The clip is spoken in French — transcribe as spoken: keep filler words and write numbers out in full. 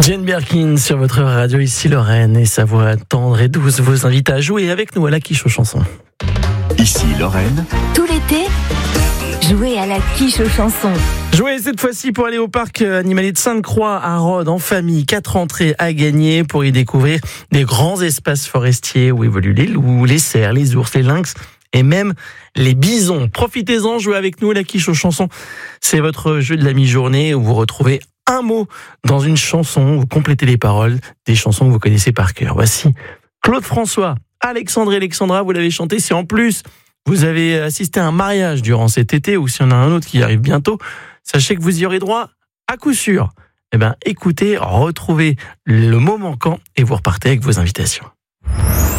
Jane Birkin sur votre radio, ici Lorraine, et sa voix tendre et douce vous invite à jouer avec nous à la quiche aux chansons. Ici Lorraine. Tout l'été, jouez à la quiche aux chansons. Jouez cette fois-ci pour aller au parc animalier de Sainte-Croix à Rhodes en famille. Quatre entrées à gagner pour y découvrir des grands espaces forestiers où évoluent les loups, les cerfs, les ours, les lynx et même les bisons. Profitez-en, jouez avec nous à la quiche aux chansons. C'est votre jeu de la mi-journée où vous retrouvez un mot dans une chanson, vous complétez les paroles des chansons que vous connaissez par cœur. Voici Claude François, Alexandre et Alexandra, vous l'avez chanté. Si en plus vous avez assisté à un mariage durant cet été ou s'il y en a un autre qui arrive bientôt, sachez que vous y aurez droit à coup sûr. Eh bien, écoutez, retrouvez le mot manquant et vous repartez avec vos invitations.